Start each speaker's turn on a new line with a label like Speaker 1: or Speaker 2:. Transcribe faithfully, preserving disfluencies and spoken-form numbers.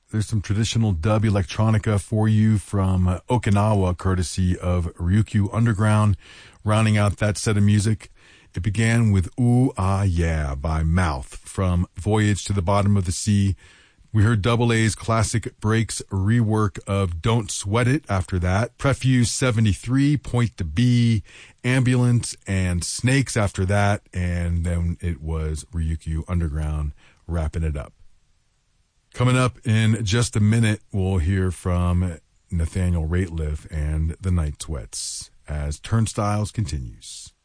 Speaker 1: there's some traditional dub electronica for you from uh, Okinawa, courtesy of Ryukyu Underground. Rounding out that set of music, it began with Ooh Ah Yeah by Mouth from Voyage to the Bottom of the Sea. We heard Double A's classic Breaks rework of Don't Sweat It after that. Prefuse seventy-three, Point to B, Ambulance, and Snakes after that. And then it was Ryukyu Underground wrapping it up. Coming up in just a minute, we'll hear from Nathaniel Rateliff and the Night Sweats as Turnstiles continues.